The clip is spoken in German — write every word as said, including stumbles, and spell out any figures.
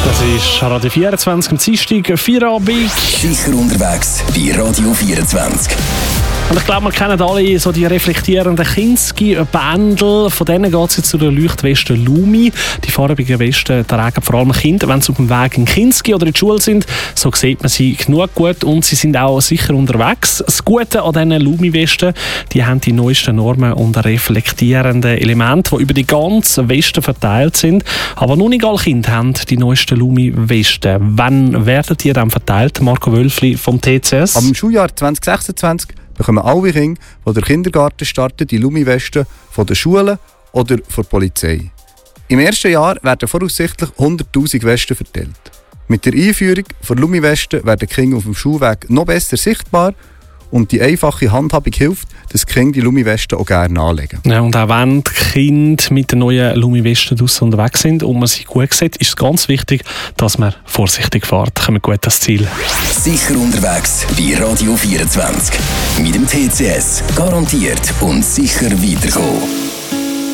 Das ist Radio vierundzwanzig am Dienstag, Feierabend. Sicher unterwegs bei Radio vierundzwanzig. Und ich glaube, wir kennen alle so die reflektierenden Kinski-Bändel. Von denen geht es jetzt zu der Leuchtweste Lumi. Die farbigen Westen tragen vor allem Kinder, wenn sie auf dem Weg in Kinski oder in die Schule sind. So sieht man sie genug gut und sie sind auch sicher unterwegs. Das Gute an diesen Lumi-Westen, die haben die neuesten Normen und reflektierenden Elemente, die über die ganze Weste verteilt sind. Aber noch nicht alle Kinder haben die neuesten Lumi-Westen. Wann werden die dann verteilt? Marco Wölfli vom T C S. Am Schuljahr zwanzig sechsundzwanzig bekommen alle Kinder, die den Kindergarten starten, die Lumi-Westen von der Schule oder von der Polizei. Im ersten Jahr werden voraussichtlich hunderttausend Westen verteilt. Mit der Einführung der Lumi-Westen werden die Kinder auf dem Schulweg noch besser sichtbar und die einfache Handhabung hilft, dass die Kinder die Lumi-Westen auch gerne anlegen. Ja, und auch wenn die Kinder mit den neuen Lumi-Westen draussen unterwegs sind und man sie gut sieht, ist es ganz wichtig, dass man vorsichtig fährt. Kommen gut ans Ziel. Sicher unterwegs bei Radio vierundzwanzig. Mit dem T C S. Garantiert und sicher weiterkommen.